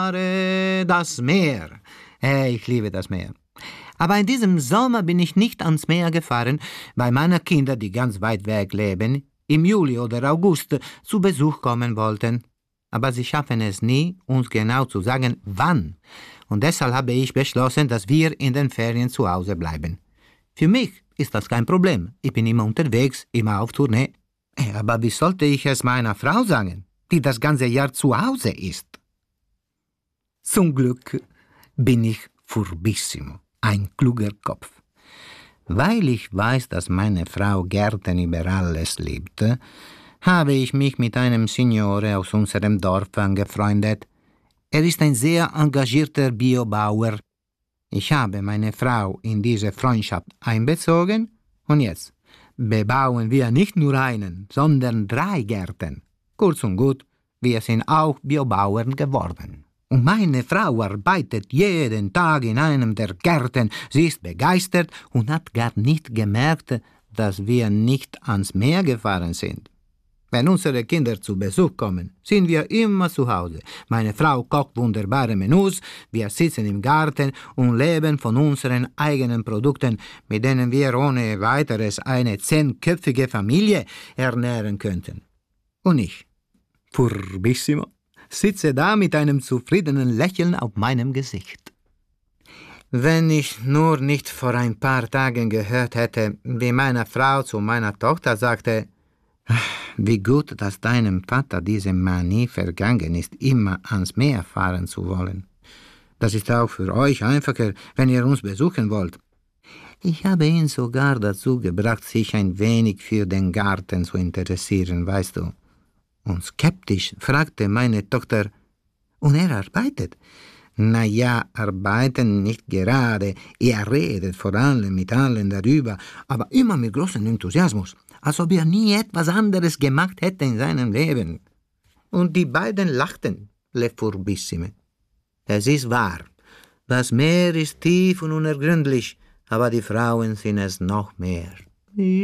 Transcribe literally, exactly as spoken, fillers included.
Das Meer. Hey, ich liebe das Meer. Aber in diesem Sommer bin ich nicht ans Meer gefahren, weil meine Kinder, die ganz weit weg leben, im Juli oder August zu Besuch kommen wollten. Aber sie schaffen es nie, uns genau zu sagen, wann. Und deshalb habe ich beschlossen, dass wir in den Ferien zu Hause bleiben. Für mich ist das kein Problem. Ich bin immer unterwegs, immer auf Tournee. Aber wie sollte ich es meiner Frau sagen, die das ganze Jahr zu Hause ist? Zum Glück bin ich furbissimo, ein kluger Kopf. Weil ich weiß, dass meine Frau Gärten über alles liebte, habe ich mich mit einem Signore aus unserem Dorf angefreundet. Er ist ein sehr engagierter Biobauer. Ich habe meine Frau in diese Freundschaft einbezogen und jetzt bebauen wir nicht nur einen, sondern drei Gärten. Kurz und gut, wir sind auch Biobauern geworden. Und meine Frau arbeitet jeden Tag in einem der Gärten. Sie ist begeistert und hat gar nicht gemerkt, dass wir nicht ans Meer gefahren sind. Wenn unsere Kinder zu Besuch kommen, sind wir immer zu Hause. Meine Frau kocht wunderbare Menüs, wir sitzen im Garten und leben von unseren eigenen Produkten, mit denen wir ohne weiteres eine zehnköpfige Familie ernähren könnten. Und ich, furbissimo, sitze da mit einem zufriedenen Lächeln auf meinem Gesicht. Wenn ich nur nicht vor ein paar Tagen gehört hätte, wie meine Frau zu meiner Tochter sagte, wie gut, dass deinem Vater diese Manie vergangen ist, immer ans Meer fahren zu wollen. Das ist auch für euch einfacher, wenn ihr uns besuchen wollt. Ich habe ihn sogar dazu gebracht, sich ein wenig für den Garten zu interessieren, weißt du. Und skeptisch fragte meine Tochter, und er arbeitet? Na ja, arbeiten nicht gerade. Er redet vor allem mit allen darüber, aber immer mit großem Enthusiasmus, als ob er nie etwas anderes gemacht hätte in seinem Leben. Und die beiden lachten, le furbissime. Es ist wahr, das Meer ist tief und unergründlich, aber die Frauen sind es noch mehr.